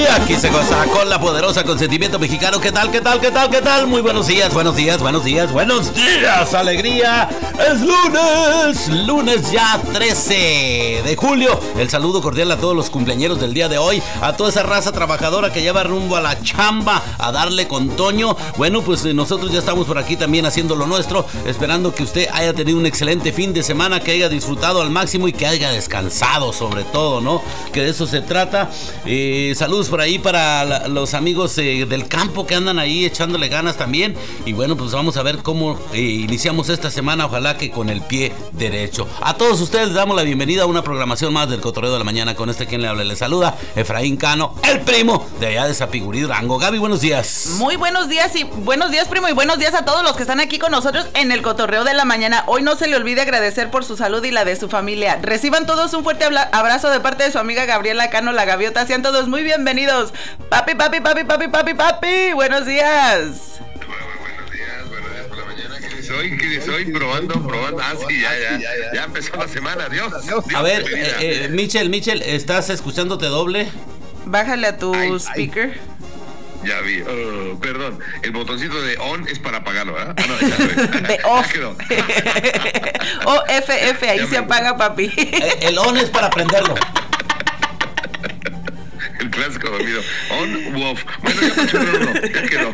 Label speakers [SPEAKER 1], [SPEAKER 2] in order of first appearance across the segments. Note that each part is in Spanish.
[SPEAKER 1] Aquí se goza con la poderosa consentimiento mexicano. ¿Qué tal, qué tal, qué tal, qué tal? Muy buenos días, buenos días, buenos días, buenos días, alegría. Es lunes ya 13 de julio. El saludo cordial a todos los cumpleañeros del día de hoy, a toda esa raza trabajadora que lleva rumbo a la chamba, a darle con Toño. Bueno, pues nosotros ya estamos por aquí también haciendo lo nuestro, esperando que usted haya tenido un excelente fin de semana, que haya disfrutado al máximo y que haya descansado sobre todo, ¿no? Que de eso se trata. Saludos por ahí para los amigos del campo que andan ahí echándole ganas también. Y bueno, pues vamos a ver cómo iniciamos esta semana, ojalá que con el pie derecho. A todos ustedes les damos la bienvenida a una programación más del Cotorreo de la Mañana. Con quien le habla, le saluda Efraín Cano, el primo de allá de Zapigurí, Durango. Gaby, buenos días.
[SPEAKER 2] Muy buenos días primo, y buenos días a todos los que están aquí con nosotros en el Cotorreo de la Mañana. Hoy no se le olvide agradecer por su salud y la de su familia. Reciban todos un fuerte abrazo de parte de su amiga Gabriela Cano, la Gaviota. Sean todos muy bienvenidos. Papi, buenos días.
[SPEAKER 3] Buenos días por la mañana. ¿Qué dice hoy? Probando. Ah, sí, ya empezó la semana. Dios.
[SPEAKER 1] A ver, Michel, ¿estás escuchándote doble?
[SPEAKER 2] Bájale a tu speaker.
[SPEAKER 3] Ya vi, perdón, el botoncito de on es para apagarlo, ¿verdad? No,
[SPEAKER 2] de off. OFF, ahí se apaga, papi.
[SPEAKER 1] El on es para prenderlo.
[SPEAKER 3] El clásico dormido. On u off. Bueno, ya quedó.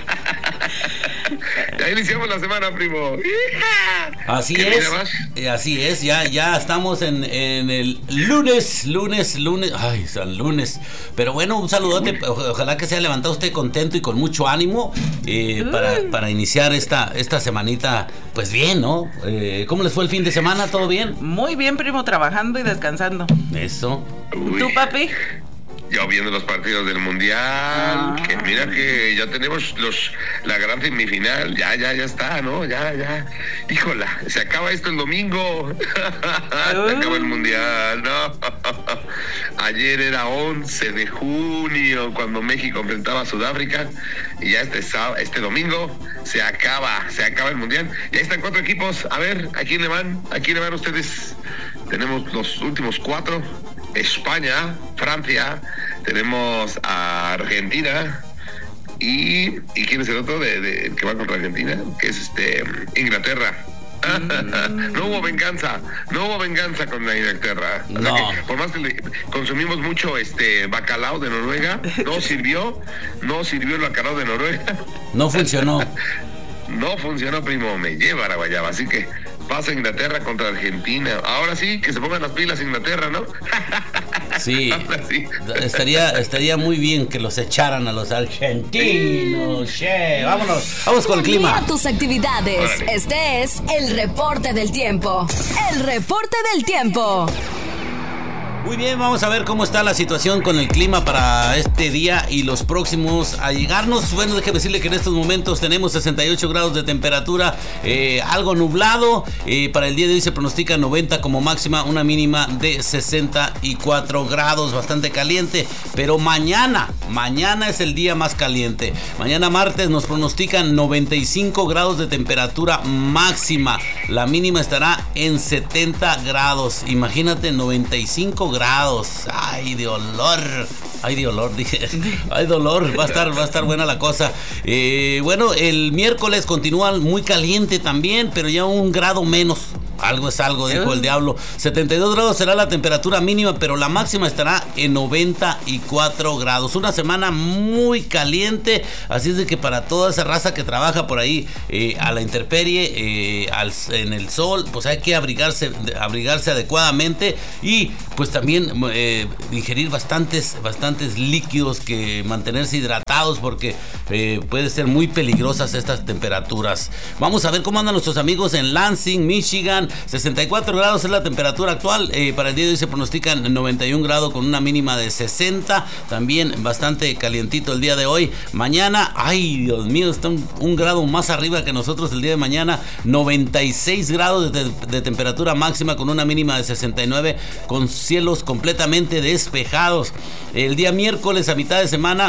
[SPEAKER 3] Ya iniciamos la semana, primo.
[SPEAKER 1] Así es, ya estamos en el lunes. Ay, San Lunes. Pero bueno, un saludote. Ojalá que se haya levantado usted contento y con mucho ánimo para iniciar esta semanita, pues bien, ¿no? ¿Cómo les fue el fin de semana? ¿Todo bien?
[SPEAKER 2] Muy bien, primo, trabajando y descansando.
[SPEAKER 1] Eso.
[SPEAKER 2] ¿Tú, papi?
[SPEAKER 3] Yo viendo los partidos del Mundial, que mira que ya tenemos la gran semifinal, ya está, ¿no? Ya. Híjola, se acaba esto el domingo. Se acaba el Mundial, ¿no? Ayer era 11 de junio cuando México enfrentaba a Sudáfrica y ya este domingo se acaba el Mundial. Ya están 4 equipos. A ver, ¿a quién le van? ustedes? Tenemos los últimos 4. España, Francia, tenemos a Argentina y ¿quién es el otro que va contra Argentina? Que es Inglaterra. No hubo venganza con la Inglaterra. O sea que, por más que consumimos mucho bacalao de Noruega, no sirvió el bacalao de Noruega.
[SPEAKER 1] No funcionó.
[SPEAKER 3] No funcionó, primo, me lleva a la guayaba, así que pasa Inglaterra contra Argentina. Ahora sí, que se pongan las pilas Inglaterra, ¿no?
[SPEAKER 1] Sí, estaría muy bien que los echaran a los argentinos. Vamos con el clima.
[SPEAKER 4] A tus actividades. Órale. Este es el reporte del tiempo.
[SPEAKER 1] Muy bien, vamos a ver cómo está la situación con el clima para este día y los próximos a llegarnos. Bueno, déjeme decirle que en estos momentos tenemos 68 grados de temperatura, algo nublado. Para el día de hoy se pronostica 90 como máxima, una mínima de 64 grados, bastante caliente. Pero mañana es el día más caliente. Mañana martes nos pronostican 95 grados de temperatura máxima. La mínima estará en 70 grados. Imagínate, 95 grados. Ay, dije. Ay, dolor. Va a estar buena la cosa. Bueno, el miércoles continúa muy caliente también, pero ya 1 grado menos. Algo es algo, dijo el diablo. 72 grados será la temperatura mínima, pero la máxima estará en 94 grados. Una semana muy caliente, así es de que para toda esa raza que trabaja por ahí a la intemperie, en el sol, pues hay que abrigarse adecuadamente y pues también ingerir bastantes líquidos, que mantenerse hidratados, porque puede ser muy peligrosas estas temperaturas. Vamos a ver cómo andan nuestros amigos en Lansing, Michigan. 64 grados es la temperatura actual. Para el día de hoy se pronostican 91 grados con una mínima de 60. También bastante calientito el día de hoy. Mañana, ay Dios mío, está 1 grado más arriba que nosotros el día de mañana. 96 grados de temperatura máxima con una mínima de 69, con cielos completamente despejados. El día miércoles a mitad de semana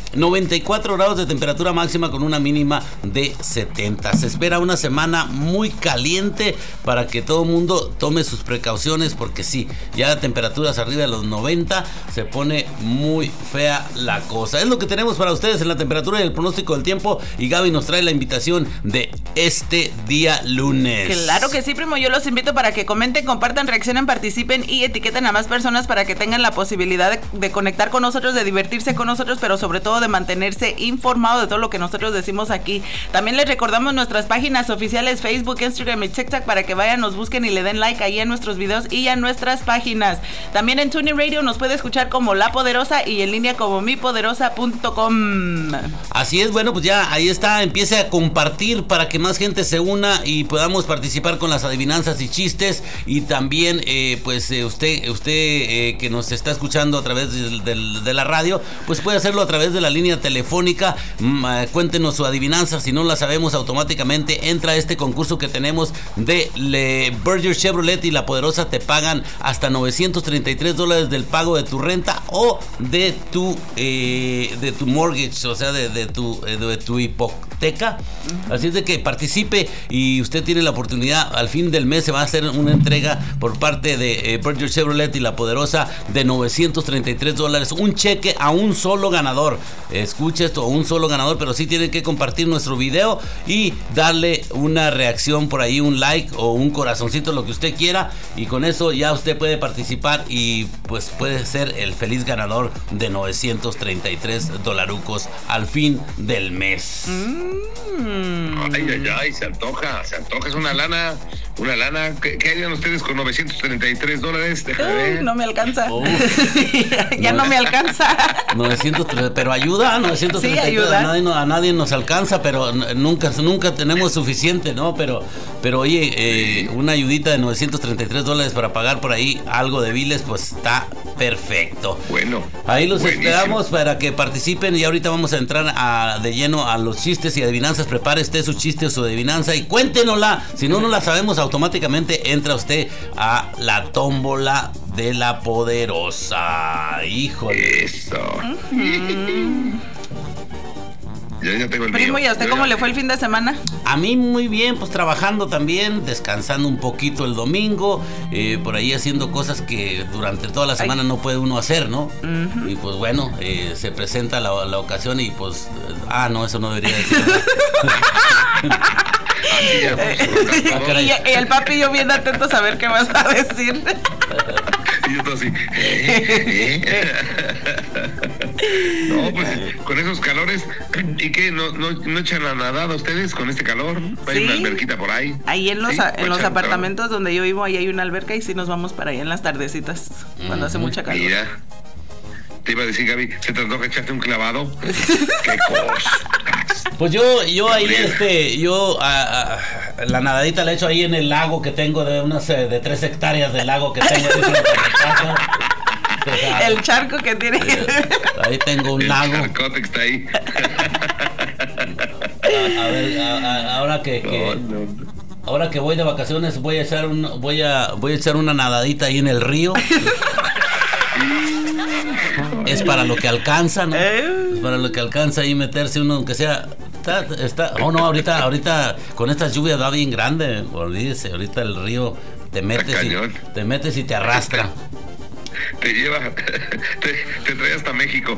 [SPEAKER 1] 94 grados de temperatura máxima con una mínima de 70. Se espera una semana muy caliente para que todo el mundo tome sus precauciones, porque sí, ya temperaturas arriba de los 90 se pone muy fea la cosa. Es lo que tenemos para ustedes en la temperatura y el pronóstico del tiempo, y Gaby nos trae la invitación de este día lunes.
[SPEAKER 2] Claro que sí, primo, yo los invito para que comenten, compartan, reaccionen, participen y etiqueten a más personas para que tengan la posibilidad de conectar con nosotros, de divertirse con nosotros, pero sobre todo de mantenerse informado de todo lo que nosotros decimos aquí. También les recordamos nuestras páginas oficiales Facebook, Instagram y TikTok para que vayan, nos busquen y le den like ahí en nuestros videos y a nuestras páginas. También en TuneIn Radio nos puede escuchar como La Poderosa y en línea como mipoderosa.com.
[SPEAKER 1] Así es, bueno, pues ya ahí está, empiece a compartir para que más gente se una y podamos participar con las adivinanzas y chistes. Y también usted que nos está escuchando a través de la radio, pues puede hacerlo a través de la línea telefónica. Cuéntenos su adivinanza, si no la sabemos automáticamente entra a este concurso que tenemos de Berger Chevrolet y La Poderosa te pagan hasta $933 del pago de tu renta o de tu mortgage, o sea de tu hipoteca. Así es de que participe y usted tiene la oportunidad. Al fin del mes se va a hacer una entrega por parte de Berger Chevrolet y La Poderosa de $933, un cheque a un solo ganador. Escuche esto, a un solo ganador, pero sí tiene que compartir nuestro video y darle una reacción por ahí, un like o un corazoncito, lo que usted quiera, y con eso ya usted puede participar y pues puede ser el feliz ganador de $933 al fin del mes.
[SPEAKER 3] Ay, se antoja, es una lana. ¿Qué harían ustedes con $933? Déjame ver.
[SPEAKER 2] No me alcanza. Ya no me alcanza.
[SPEAKER 1] 903, pero ayuda, 933.
[SPEAKER 2] Sí, ayuda.
[SPEAKER 1] A nadie nos alcanza, pero nunca tenemos suficiente, ¿no? Pero oye, una ayudita de $933 para pagar por ahí algo de biles, pues está perfecto.
[SPEAKER 3] Bueno.
[SPEAKER 1] Ahí los esperamos para que participen y ahorita vamos a entrar de lleno a los chistes y adivinanzas. Prepare usted su chiste o su adivinanza y cuéntenosla. Si no la sabemos, automáticamente entra usted a la tómbola de La Poderosa. Híjole.
[SPEAKER 3] Eso. Ya tengo el
[SPEAKER 2] primo,
[SPEAKER 3] mío.
[SPEAKER 2] ¿y a usted cómo le fue el fin de semana?
[SPEAKER 1] A mí muy bien, pues trabajando también, descansando un poquito el domingo, por ahí haciendo cosas que durante toda la semana no puede uno hacer, ¿no? Y pues bueno, se presenta la ocasión y pues... no, eso no debería decir.
[SPEAKER 2] Y el papi y yo bien atentos a ver qué vas a decir.
[SPEAKER 3] Y yo todo así. No, pues con esos calores. ¿Y qué? ¿No echan a nadar ustedes con este calor? ¿Hay una alberquita por ahí?
[SPEAKER 2] Ahí en los apartamentos donde yo vivo, ahí hay una alberca y sí nos vamos para allá en las tardecitas cuando hace mucha calor.
[SPEAKER 3] Mira. Te iba a decir, Gaby, ¿se te antoja echarte un clavado? ¡Qué cosa!
[SPEAKER 1] Pues yo ahí la nadadita la he hecho ahí en el lago que tengo de 3 hectáreas del lago que tengo.
[SPEAKER 2] El charco que tiene.
[SPEAKER 1] Ahí tengo un lago.
[SPEAKER 3] El charcote que está ahí.
[SPEAKER 1] A ver, ahora que voy de vacaciones voy a echar una nadadita ahí en el río. Es para lo que alcanza, ¿no? Es para lo que alcanza ahí meterse uno, aunque sea. Ahorita con estas lluvias va bien grande. Olvídese, ahorita el río te metes y te arrastra.
[SPEAKER 3] Te lleva, te trae hasta México.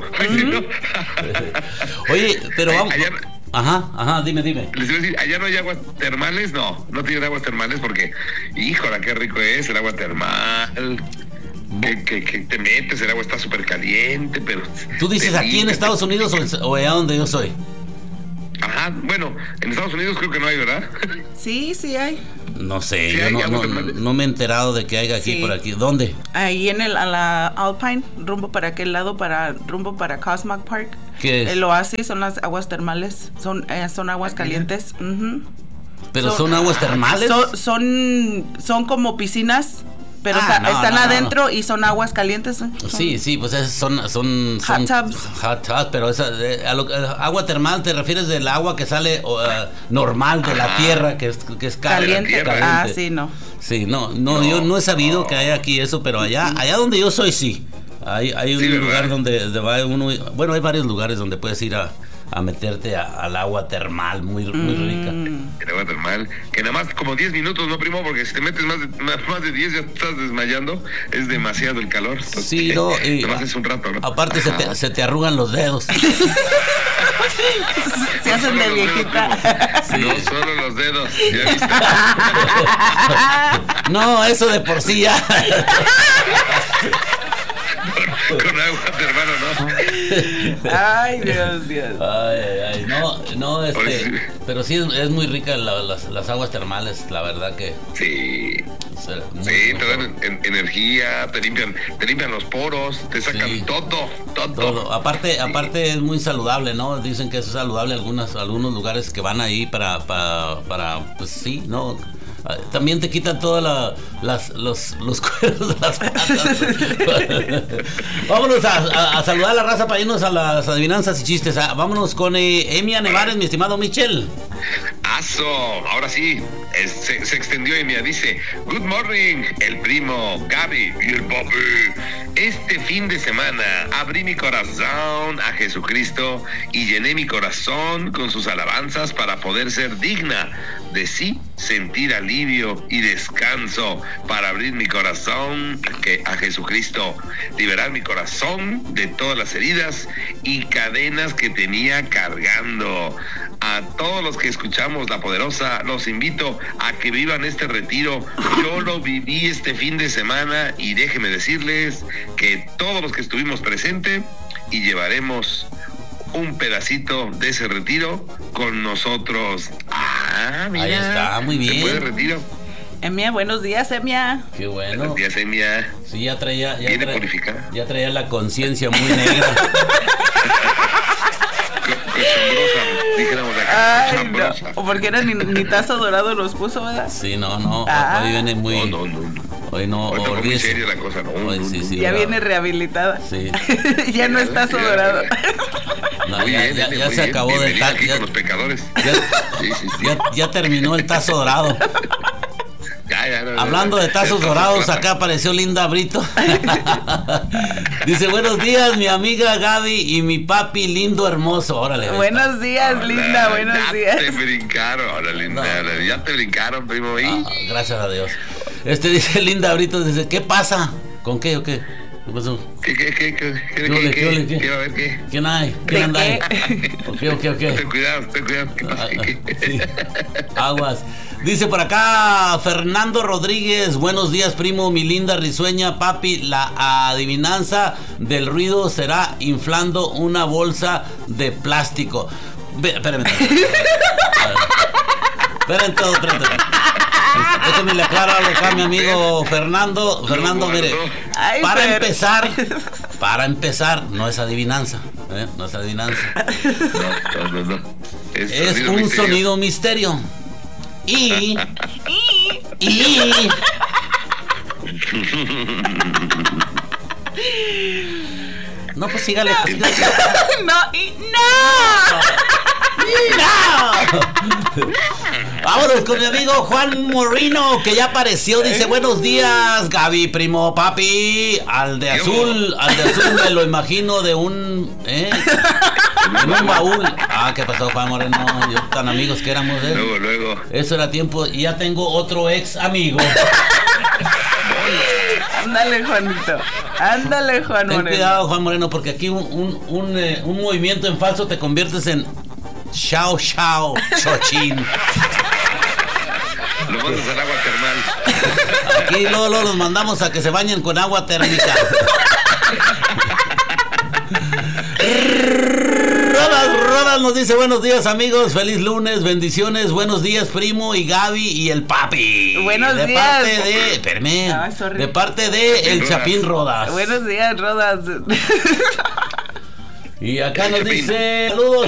[SPEAKER 1] Oye, pero vamos. Ajá, dime.
[SPEAKER 3] Les iba a decir, allá no hay aguas termales, no tienen aguas termales porque, híjola, qué rico es el agua termal. Que te metes, el agua está súper caliente, pero...
[SPEAKER 1] ¿Tú dices aquí en Estados Unidos o allá donde yo soy?
[SPEAKER 3] Ajá, bueno, en Estados Unidos creo que no hay, ¿verdad?
[SPEAKER 2] Sí hay.
[SPEAKER 1] No sé, yo no me he enterado de que haya aquí, por aquí. ¿Dónde?
[SPEAKER 2] Ahí a la Alpine, rumbo para aquel lado, rumbo para Cosmoc Park.
[SPEAKER 1] ¿Qué es?
[SPEAKER 2] El oasis, son las aguas termales, son aguas calientes.
[SPEAKER 1] ¿Pero son aguas termales?
[SPEAKER 2] Son como piscinas. Pero están adentro y son aguas calientes.
[SPEAKER 1] Sí, pues son
[SPEAKER 2] hot tubs.
[SPEAKER 1] Hot tubs, pero agua termal, ¿te refieres del agua que sale normal de la tierra, que es caliente?
[SPEAKER 2] Sí, no.
[SPEAKER 1] Sí, no, yo no he sabido que haya aquí eso, pero allá donde yo soy sí. Hay un lugar donde va uno, bueno, hay varios lugares donde puedes ir a meterte al agua termal, muy rica.
[SPEAKER 3] El agua termal, que nada más como 10 minutos, ¿no, primo? Porque si te metes más de 10 ya estás desmayando, es demasiado el calor. Entonces,
[SPEAKER 1] sí, no, y
[SPEAKER 3] nada más es un rato, ¿no?
[SPEAKER 1] Aparte se te arrugan los dedos.
[SPEAKER 2] Se hacen de viejita.
[SPEAKER 3] Sí. No solo los dedos, ¿ya viste?
[SPEAKER 1] No, eso de por sí ya.
[SPEAKER 3] Con agua termal, ¿no?
[SPEAKER 2] Ay, Dios.
[SPEAKER 1] Ay, no, pero sí es muy rica las aguas termales, la verdad que.
[SPEAKER 3] Sí. Sí, te dan energía, te limpian los poros, te sacan todo. Aparte
[SPEAKER 1] es muy saludable, ¿no? Dicen que es saludable algunos lugares que van ahí para pues sí, ¿no? También te quitan todos los cueros de las patas. Vámonos a saludar a la raza para irnos a las adivinanzas y chistes. Vámonos con Emia Nevares, mi estimado Michel.
[SPEAKER 3] ¡Aso! Ahora sí, se extendió Emia. Dice: Good morning, el primo, Gaby y el papi. Este fin de semana abrí mi corazón a Jesucristo y llené mi corazón con sus alabanzas para poder ser digna de sí sentir alivio y descanso, para abrir mi corazón a Jesucristo, liberar mi corazón de todas las heridas y cadenas que tenía cargando. A todos los que escuchamos La Poderosa, los invito a que vivan este retiro. Yo lo viví este fin de semana y déjenme decirles que todos los que estuvimos presentes y llevaremos un pedacito de ese retiro con nosotros. Mira,
[SPEAKER 1] ahí está, muy bien.
[SPEAKER 3] ¿Se puede retiro?
[SPEAKER 2] Emia, buenos días, Emia.
[SPEAKER 1] Qué bueno.
[SPEAKER 3] Buenos días, Emia.
[SPEAKER 1] Sí, ya traía
[SPEAKER 3] purificada.
[SPEAKER 1] Ya traía la conciencia muy negra.
[SPEAKER 3] Cochambrosa, dijéramos acá.
[SPEAKER 2] Ay, no. Porque era ni tazo dorado los puso, ¿verdad?
[SPEAKER 1] Sí, no. Hoy viene muy.
[SPEAKER 3] No.
[SPEAKER 1] Hoy no.
[SPEAKER 3] Hoy está muy seria la cosa, ¿no?
[SPEAKER 1] Hoy, sí,
[SPEAKER 2] ya viene rehabilitada.
[SPEAKER 1] Sí.
[SPEAKER 2] Ya no es tazo dorado.
[SPEAKER 1] No, ya se acabó de
[SPEAKER 3] tazo. Ya con los pecadores.
[SPEAKER 1] Ya terminó el tazo dorado. Hablando de tazos dorados, acá apareció Linda Brito. Dice: buenos días, mi amiga Gaby y mi papi lindo hermoso. Órale.
[SPEAKER 2] Buenos días, Linda, buenos días.
[SPEAKER 3] Ya te brincaron, ahora, Linda. No. Ya te brincaron, primo.
[SPEAKER 1] Gracias a Dios. Dice Linda Brito, dice: ¿qué pasa? ¿Con qué o qué? ¿Qué pasó?
[SPEAKER 3] ¿Qué?
[SPEAKER 1] Quiero
[SPEAKER 3] ver qué.
[SPEAKER 1] ¿Quién hay? ¿Quién anda ahí? ¿O qué?
[SPEAKER 3] Ten cuidado. ¿Qué pasa?
[SPEAKER 1] Sí. Aguas. Dice por acá Fernando Rodríguez: buenos días, primo, mi linda risueña, papi. La adivinanza del ruido será inflando una bolsa de plástico. Espérame. Espérame. Déjame le aclaro algo acá a mi amigo Fernando. Fernando, mire, para empezar, no es adivinanza. No es adivinanza.
[SPEAKER 3] No.
[SPEAKER 1] Es un sonido misterio. Y no, pues sígale. Vámonos con mi amigo Juan Moreno, que ya apareció. Dice: buenos días, Gaby, primo, papi. Al de azul me lo imagino de un en un baúl. ¿Qué pasó, Juan Moreno? Yo, tan amigos que éramos,
[SPEAKER 3] Luego.
[SPEAKER 1] Eso era tiempo. Y ya tengo otro ex amigo.
[SPEAKER 2] Ándale, Juanito. Juan Moreno.
[SPEAKER 1] Ten cuidado, Juan Moreno, porque aquí un movimiento en falso te conviertes en Chao Chochín.
[SPEAKER 3] Lo mandas al agua termal.
[SPEAKER 1] Aquí luego los mandamos a que se bañen con agua térmica. Rodas nos dice: buenos días, amigos, feliz lunes, bendiciones, buenos días, primo y Gaby y el papi.
[SPEAKER 2] Buenos días.
[SPEAKER 1] De parte de el Chapín Rodas.
[SPEAKER 2] Buenos días, Rodas.
[SPEAKER 1] Y acá nos dice: saludos,